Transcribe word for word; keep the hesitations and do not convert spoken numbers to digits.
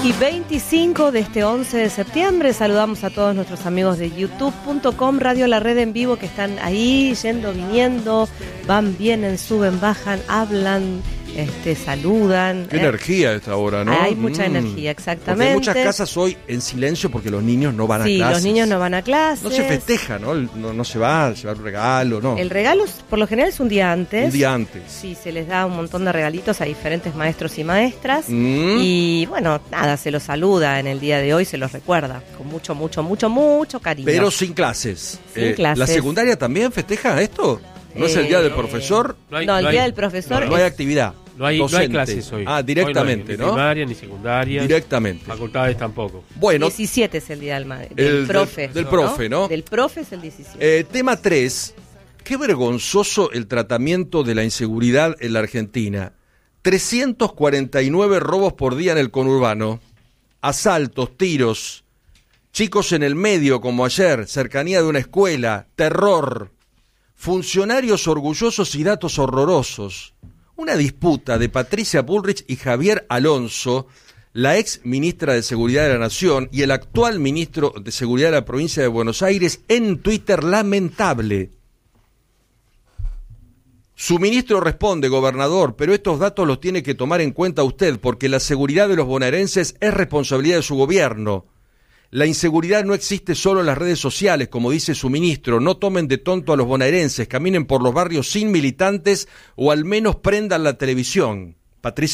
y veinticinco de este once de septiembre. Saludamos a todos nuestros amigos de youtube punto com, Radio La Red en Vivo, que están ahí, yendo, viniendo, van, vienen, suben, bajan, hablan, este, saludan. Qué eh. energía a esta hora, ¿no? Hay mucha mm. energía, exactamente. Porque hay muchas casas hoy en silencio porque los niños no van a sí, clases. Sí, los niños no van a clases. No se festeja, ¿no? No, no se va a llevar un regalo, ¿no? El regalo, por lo general, es un día antes. Un día antes. Sí, se les da un montón de regalitos a diferentes maestros y maestras. Mm. Y, bueno, nada, se los saluda en el día de hoy, se los recuerda con mucho, mucho, mucho, mucho cariño. Pero sin clases. Sin eh, clases. ¿La secundaria también festeja esto? ¿No eh, es el día del profesor? No, hay, no el no día hay, del profesor no, no hay actividad. No hay, no hay clases hoy. Ah, directamente, hoy no, hay, ni ¿no? Ni primaria, ni secundaria. Directamente. Facultades tampoco. Bueno. diecisiete es el día del, del el, profe. Del, del ¿no? profe, ¿no? Del profe es el diecisiete. Eh, tema tres. Qué vergonzoso el tratamiento de la inseguridad en la Argentina. trescientos cuarenta y nueve robos por día en el conurbano. Asaltos, tiros. Chicos en el medio, como ayer. Cercanía de una escuela. Terror. Funcionarios orgullosos y datos horrorosos. Una disputa de Patricia Bullrich y Javier Alonso, la ex ministra de Seguridad de la Nación y el actual ministro de Seguridad de la provincia de Buenos Aires, en Twitter, lamentable. Su ministro responde: gobernador, pero estos datos los tiene que tomar en cuenta usted, porque la seguridad de los bonaerenses es responsabilidad de su gobierno. La inseguridad no existe solo en las redes sociales, como dice su ministro. No tomen de tonto a los bonaerenses, caminen por los barrios sin militantes o al menos prendan la televisión. Patricia